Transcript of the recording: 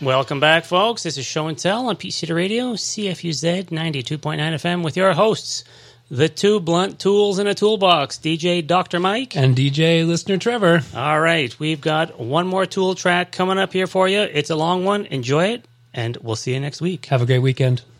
Welcome back, folks. This is Show and Tell on PC Radio, CFUZ 92.9 FM with your hosts, the two blunt tools in a toolbox, DJ Dr. Mike. And DJ Listener Trevor. All right, we've got one more tool track coming up here for you. It's a long one. Enjoy it, and we'll see you next week. Have a great weekend.